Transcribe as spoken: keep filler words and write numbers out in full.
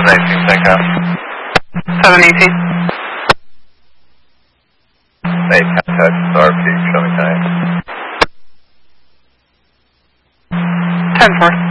seven eighteen, take off. seven eighteen. Eight contact R P, show me time. ten four.